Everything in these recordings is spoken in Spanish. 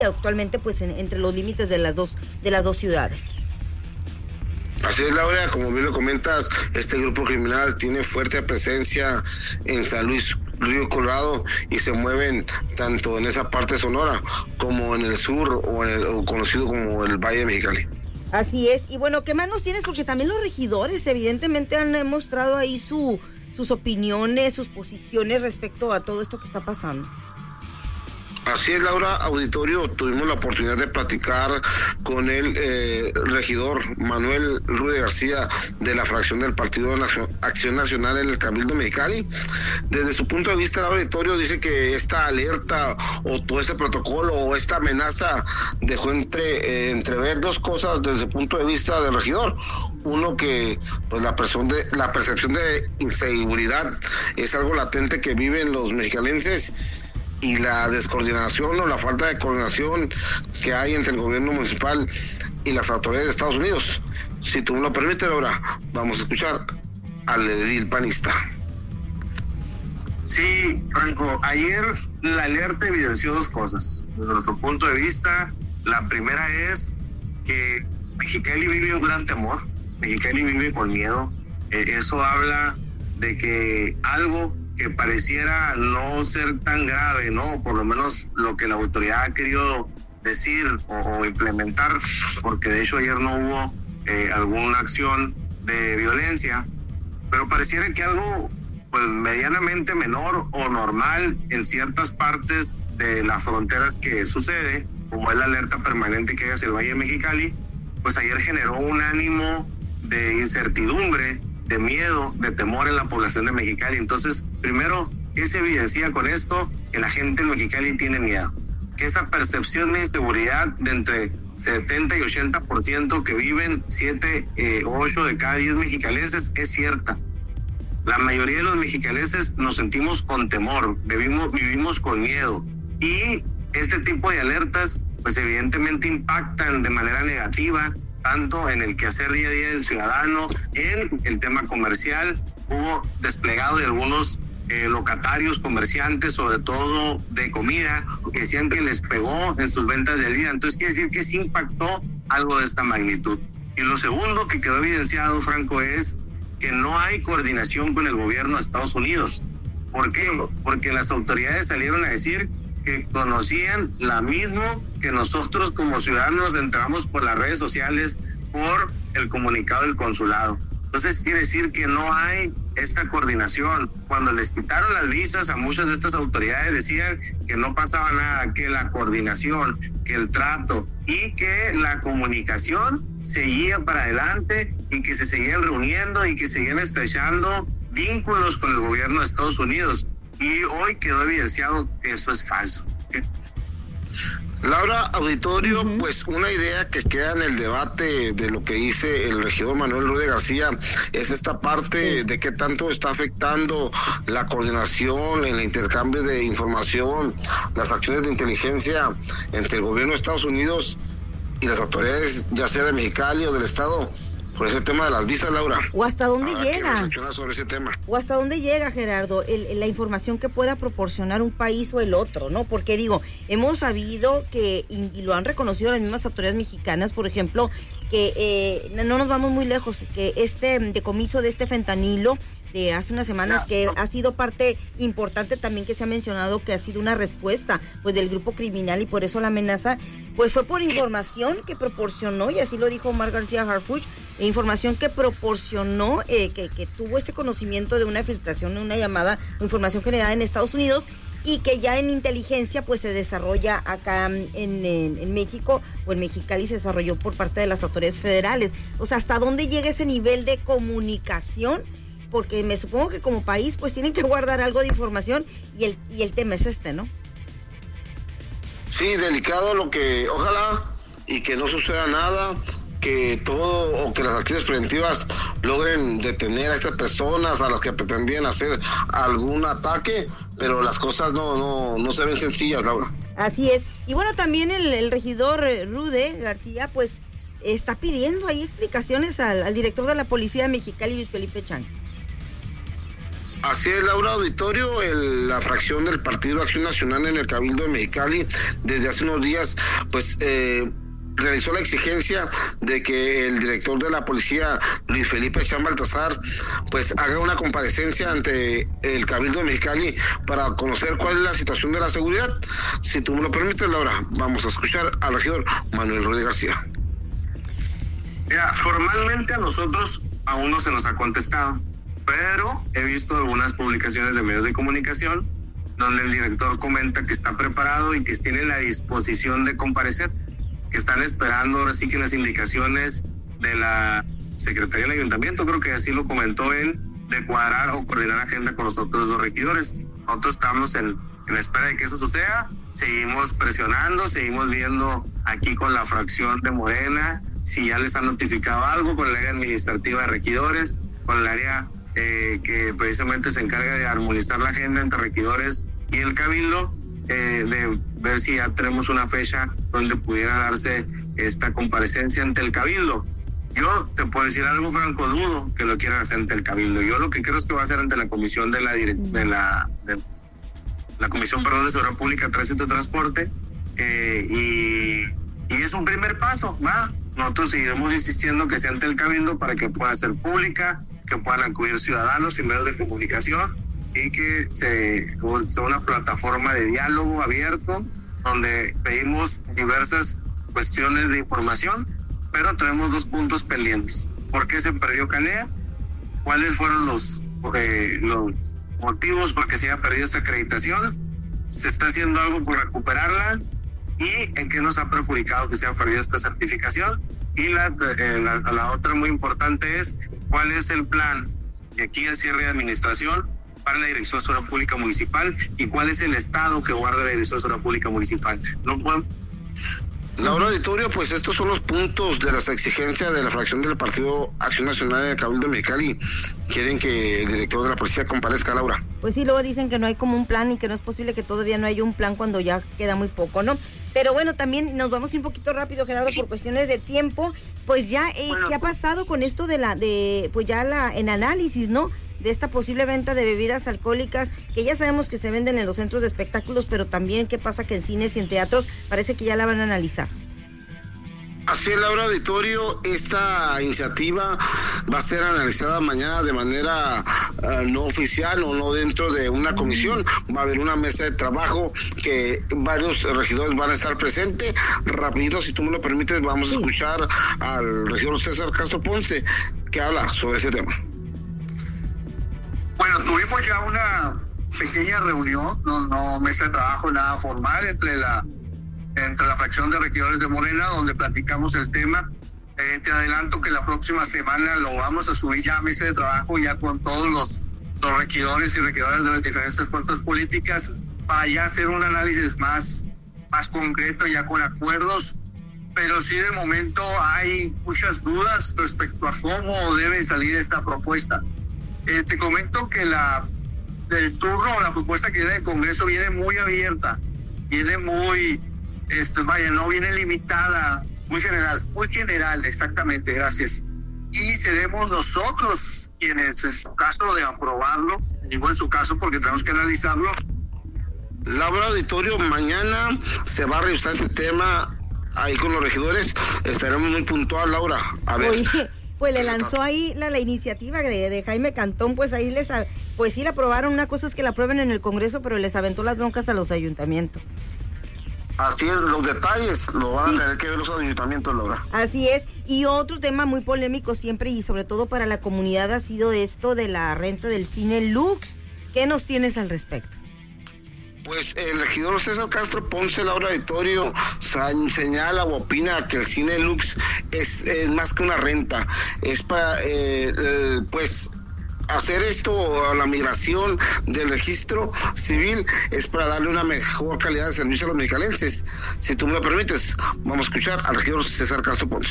actualmente pues entre los límites de las dos ciudades. Así es, Laura, como bien lo comentas, este grupo criminal tiene fuerte presencia en San Luis Río Colorado y se mueven tanto en esa parte de Sonora como en el sur o conocido como el Valle de Mexicali. Así es, y bueno, ¿qué más nos tienes? Porque también los regidores evidentemente han mostrado ahí sus opiniones, sus posiciones respecto a todo esto que está pasando. Así es, Laura, auditorio, tuvimos la oportunidad de platicar con el regidor Manuel Rude García de la fracción del Partido Acción Nacional en el Cabildo Mexicali. Desde su punto de vista, el auditorio dice que esta alerta o todo este protocolo o esta amenaza dejó entrever dos cosas desde el punto de vista del regidor. Uno, que pues la percepción de inseguridad es algo latente que viven los mexicalenses, y la descoordinación o la falta de coordinación que hay entre el gobierno municipal y las autoridades de Estados Unidos. Si tú me lo permites, Laura, vamos a escuchar al edil panista. Sí, Franco, ayer la alerta evidenció dos cosas. Desde nuestro punto de vista, la primera es que Mexicali vive un gran temor, Mexicali vive con miedo. Eso habla de que algo que pareciera no ser tan grave, ¿no? Por lo menos lo que la autoridad ha querido decir o implementar, porque de hecho ayer no hubo alguna acción de violencia, pero pareciera que algo pues medianamente menor o normal en ciertas partes de las fronteras que sucede, como es la alerta permanente que hay hacia el Valle de Mexicali, pues ayer generó un ánimo de incertidumbre, de miedo, de temor en la población de Mexicali. Entonces, primero, ¿qué se evidencia con esto? Que la gente en Mexicali tiene miedo. Que esa percepción de inseguridad de entre 70 y 80% que viven 7 o 8 de cada 10 mexicalenses es cierta. La mayoría de los mexicalenses nos sentimos con temor, vivimos con miedo. Y este tipo de alertas, pues evidentemente impactan de manera negativa tanto en el quehacer día a día del ciudadano, en el tema comercial. Hubo desplegado de algunos locatarios, comerciantes, sobre todo de comida, que decían que les pegó en sus ventas del día. Entonces quiere decir que sí impactó algo de esta magnitud. Y lo segundo que quedó evidenciado, Franco, es que no hay coordinación con el gobierno de Estados Unidos. ¿Por qué? Porque las autoridades salieron a decir que conocían la mismo que nosotros como ciudadanos entramos por las redes sociales, por el comunicado del consulado. Entonces quiere decir que no hay esta coordinación. Cuando les quitaron las visas a muchas de estas autoridades decían que no pasaba nada, que la coordinación, que el trato y que la comunicación seguía para adelante y que se seguían reuniendo y que seguían estrechando vínculos con el gobierno de Estados Unidos. Y hoy quedó evidenciado que eso es falso. Laura, auditorio, pues una idea que queda en el debate de lo que dice el regidor Manuel Rude García es esta parte de qué tanto está afectando la coordinación, el intercambio de información, las acciones de inteligencia entre el gobierno de Estados Unidos y las autoridades, ya sea de Mexicali o del estado, por ese tema de las visas, Laura. ¿O hasta dónde llega? Sobre ese tema. ¿O hasta dónde llega, Gerardo, la información que pueda proporcionar un país o el otro, ¿no? Porque digo, hemos sabido que, y lo han reconocido las mismas autoridades mexicanas, por ejemplo, que no nos vamos muy lejos, que este decomiso de este fentanilo de hace unas semanas, que ha sido parte importante también, que se ha mencionado que ha sido una respuesta pues del grupo criminal, y por eso la amenaza pues fue por información que proporcionó, y así lo dijo Omar García Harfuch, información que proporcionó, que tuvo este conocimiento de una filtración, una llamada, información generada en Estados Unidos, y que ya en inteligencia pues se desarrolla acá en México, o en Mexicali se desarrolló por parte de las autoridades federales. O sea, ¿hasta dónde llega ese nivel de comunicación? Porque me supongo que como país pues tienen que guardar algo de información, y el tema es este, ¿no? Sí, delicado lo que, ojalá y que no suceda nada, que todo, o que las acciones preventivas logren detener a estas personas a las que pretendían hacer algún ataque, pero las cosas no se ven sencillas, Laura. Así es. Y bueno, también el regidor Rude García pues está pidiendo ahí explicaciones al director de la policía de Mexicali, Luis Felipe Chang. Así es, Laura, auditorio, la fracción del Partido Acción Nacional en el Cabildo de Mexicali desde hace unos días, pues realizó la exigencia de que el director de la policía, Luis Felipe Chan Baltazar, pues haga una comparecencia ante el Cabildo de Mexicali para conocer cuál es la situación de la seguridad. Si tú me lo permites, Laura, vamos a escuchar al regidor Manuel Ruiz García. Mira, formalmente a nosotros aún no se nos ha contestado, pero he visto algunas publicaciones de medios de comunicación donde el director comenta que está preparado y que tiene la disposición de comparecer, que están esperando ahora sí que las indicaciones de la Secretaría del Ayuntamiento, creo que así lo comentó él, de cuadrar o coordinar agenda con los otros dos regidores. Nosotros estamos en espera de que eso suceda, seguimos presionando, seguimos viendo aquí con la fracción de Morena, si ya les han notificado algo, con el área administrativa de regidores, con el área que precisamente se encarga de armonizar la agenda entre regidores y el Cabildo, de ver si ya tenemos una fecha donde pudiera darse esta comparecencia ante el Cabildo. Yo te puedo decir algo, Franco, dudo que lo quieran hacer ante el Cabildo. Yo lo que creo es que va a ser ante la comisión de la Comisión de Seguridad Pública, Tránsito y Transporte, y es un primer paso, ¿va? Nosotros seguiremos insistiendo que sea ante el Cabildo para que pueda ser pública, que puedan acudir ciudadanos y medios de comunicación, y que sea una plataforma de diálogo abierto donde pedimos diversas cuestiones de información, pero tenemos 2 puntos pendientes. ¿Por qué se perdió Canea? ¿Cuáles fueron los motivos por que se haya perdido esta acreditación? ¿Se está haciendo algo por recuperarla? ¿Y en qué nos ha perjudicado que se haya perdido esta certificación? Y la otra muy importante es cuál es el plan de aquí al cierre de administración para la Dirección de Seguridad Pública Municipal y cuál es el estado que guarda la Dirección de Seguridad Pública Municipal. No pueden... Laura, auditorio, pues estos son los puntos de las exigencias de la fracción del Partido Acción Nacional en el Cabildo de Mexicali. Quieren que el director de la policía comparezca, Laura. Pues sí, luego dicen que no hay como un plan y que no es posible que todavía no haya un plan cuando ya queda muy poco, ¿no? Pero bueno, también nos vamos un poquito rápido, Gerardo, por cuestiones de tiempo. Pues ya, ¿qué ha pasado con esto en análisis, ¿no? De esta posible venta de bebidas alcohólicas, que ya sabemos que se venden en los centros de espectáculos, pero también qué pasa que en cines y en teatros parece que ya la van a analizar. Así es, Laura, auditorio, esta iniciativa va a ser analizada mañana de manera no oficial o no dentro de una comisión. Va a haber una mesa de trabajo que varios regidores van a estar presentes. Rapidito, si tú me lo permites, vamos a escuchar al regidor César Castro Ponce, que habla sobre ese tema. Bueno, tuvimos ya una pequeña reunión, no mesa de trabajo nada formal, entre la fracción de regidores de Morena, donde platicamos el tema. Te adelanto que la próxima semana lo vamos a subir ya a mesa de trabajo, ya con todos los regidores y regidoras de las diferentes fuerzas políticas, para ya hacer un análisis más concreto, ya con acuerdos. Pero sí, de momento hay muchas dudas respecto a cómo debe salir esta propuesta. Te comento que el turno o la propuesta que viene del Congreso viene muy abierta, viene muy, no viene limitada, muy general, exactamente, gracias. Y seremos nosotros quienes, en su caso de aprobarlo, digo en su caso porque tenemos que analizarlo. Laura, auditorio, mañana se va a revisar ese tema ahí con los regidores, estaremos muy puntual, Laura, a ver. Oye, pues le lanzó ahí la iniciativa de Jaime Cantón, pues ahí pues sí la aprobaron. Una cosa es que la aprueben en el Congreso, pero les aventó las broncas a los ayuntamientos. Así es, los detalles lo van a tener que ver los ayuntamientos, Laura. Así es, y otro tema muy polémico siempre y sobre todo para la comunidad ha sido esto de la renta del cine Lux. ¿Qué nos tienes al respecto? Pues el regidor César Castro Ponce, Laura, auditorio, señala o opina que el cine Lux es más que una renta, es para pues hacer esto a la migración del registro civil, es para darle una mejor calidad de servicio a los mexicalenses. Si tú me lo permites, vamos a escuchar al regidor César Castro Ponce.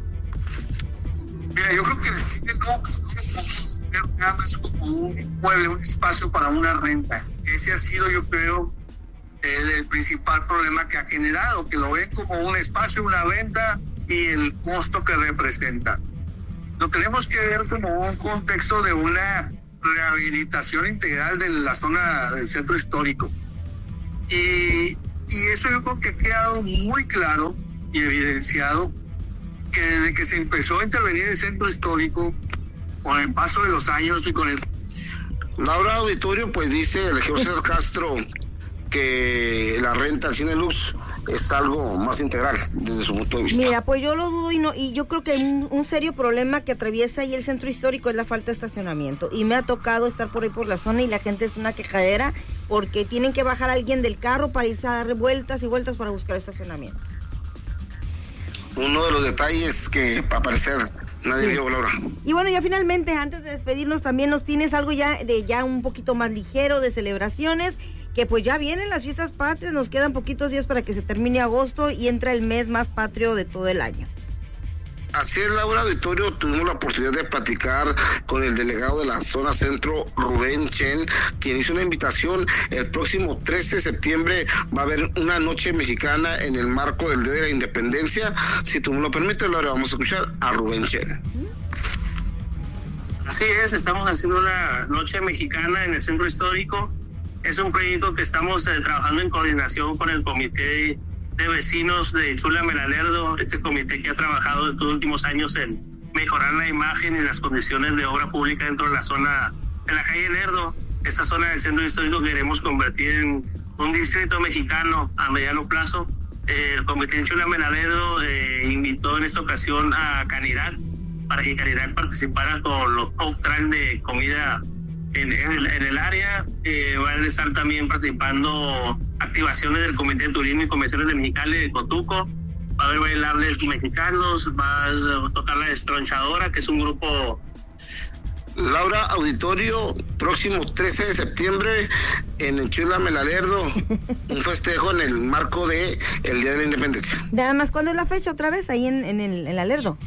Mira, yo creo que el cine Lux no lo podemos ver nada más como un inmueble, un espacio para una renta. Ese ha sido, yo creo, el principal problema que ha generado, que lo ven como un espacio, una renta y el costo que representa. Lo tenemos que ver como un contexto de una rehabilitación integral de la zona del centro histórico. Y eso yo creo que ha quedado muy claro y evidenciado que desde que se empezó a intervenir el centro histórico, con el paso de los años y con el... Laura, auditorio, pues dice el regidor César Castro que la renta al Cine Lux es algo más integral desde su punto de vista. Mira, pues yo lo dudo y yo creo que un serio problema que atraviesa ahí el centro histórico es la falta de estacionamiento. Y me ha tocado estar por ahí por la zona y la gente es una quejadera porque tienen que bajar a alguien del carro para irse a dar vueltas y vueltas para buscar estacionamiento. Uno de los detalles que al parecer nadie vio, Laura. Y bueno, ya finalmente, antes de despedirnos, también nos tienes algo ya un poquito más ligero de celebraciones, que pues ya vienen las fiestas patrias, nos quedan poquitos días para que se termine agosto y entra el mes más patrio de todo el año. Así es, Laura, auditorio, tuvimos la oportunidad de platicar con el delegado de la zona centro, Rubén Chen, quien hizo una invitación. El próximo 13 de septiembre va a haber una noche mexicana en el marco del Día de la Independencia. Si tú me lo permites, Laura, vamos a escuchar a Rubén Chen. Así es, estamos haciendo una noche mexicana en el centro histórico. Es un proyecto que estamos trabajando en coordinación con el comité de vecinos de Chula-Mela Lerdo, este comité que ha trabajado en los últimos años en mejorar la imagen y las condiciones de obra pública dentro de la zona, de la calle Lerdo. Esta zona del centro histórico queremos convertir en un distrito mexicano a mediano plazo. El comité de Chula-Mela Lerdo invitó en esta ocasión a Canidad para que Canidad participara con los food trucks de comida en el área. Van a estar también participando activaciones del Comité de Turismo y Convenciones de Mexicali de Cotuco. Va a haber bailables mexicanos, va a tocar la Destronchadora, que es un grupo. Laura, auditorio, próximo 13 de septiembre en el Chula-Mela Lerdo, un festejo en el marco de el Día de la Independencia. Nada más, ¿cuándo es la fecha otra vez ahí en la Lerdo?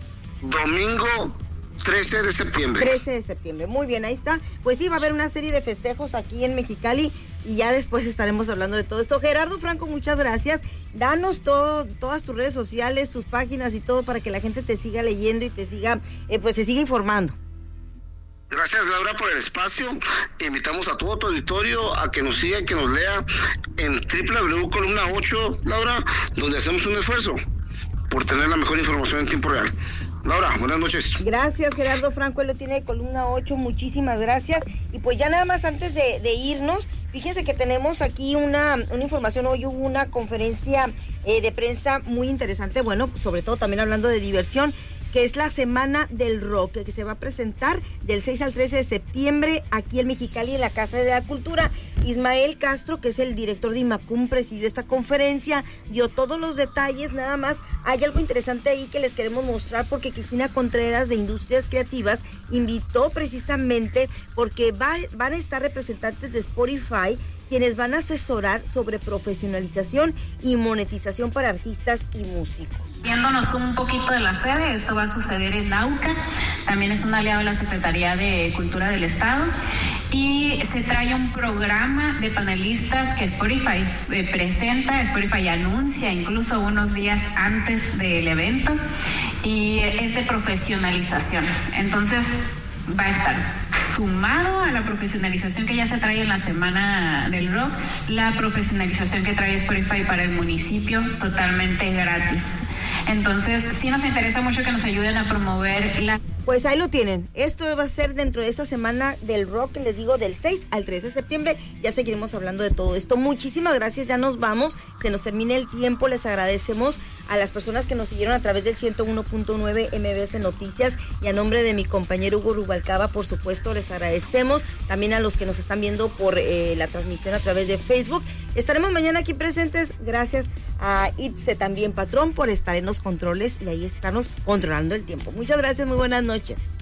Domingo 13 de septiembre. 13 de septiembre, muy bien, ahí está. Pues sí, va a haber una serie de festejos aquí en Mexicali y ya después estaremos hablando de todo esto. Gerardo Franco, muchas gracias. Danos todas tus redes sociales, tus páginas y todo para que la gente te siga leyendo y te siga, pues se siga informando. Gracias, Laura, por el espacio. Invitamos a todo tu auditorio a que nos siga y que nos lea en www.columna 8, Laura, donde hacemos un esfuerzo por tener la mejor información en tiempo real. Laura, buenas noches. Gracias, Gerardo Franco, él lo tiene de Columna 8, muchísimas gracias. Y pues ya nada más antes de irnos, fíjense que tenemos aquí una información. Hoy hubo una conferencia de prensa muy interesante, bueno, sobre todo también hablando de diversión, que es la Semana del Rock, que se va a presentar del 6 al 13 de septiembre aquí en Mexicali, en la Casa de la Cultura. Ismael Castro, que es el director de IMACUM, presidió esta conferencia, dio todos los detalles. Nada más hay algo interesante ahí que les queremos mostrar, porque Cristina Contreras de Industrias Creativas invitó precisamente porque van a estar representantes de Spotify, quienes van a asesorar sobre profesionalización y monetización para artistas y músicos. Yéndonos un poquito de la sede, esto va a suceder en Nauca, también es un aliado de la Secretaría de Cultura del Estado, y se trae un programa de panelistas que Spotify presenta, Spotify anuncia incluso unos días antes del evento, y es de profesionalización. Entonces va a estar sumado a la profesionalización que ya se trae en la Semana del Rock, la profesionalización que trae Spotify para el municipio totalmente gratis. Entonces sí nos interesa mucho que nos ayuden a promover la... Pues ahí lo tienen. Esto va a ser dentro de esta Semana del Rock, que les digo, del 6 al 13 de septiembre. Ya seguiremos hablando de todo esto. Muchísimas gracias, ya nos vamos. Se nos termina el tiempo. Les agradecemos a las personas que nos siguieron a través del 101.9 MBS Noticias, y a nombre de mi compañero Hugo Rubalcaba, por supuesto, les agradecemos. También a los que nos están viendo por la transmisión a través de Facebook. Estaremos mañana aquí presentes. Gracias a Itze también, patrón, por estar en los controles y ahí estarnos controlando el tiempo. Muchas gracias, muy buenas noches.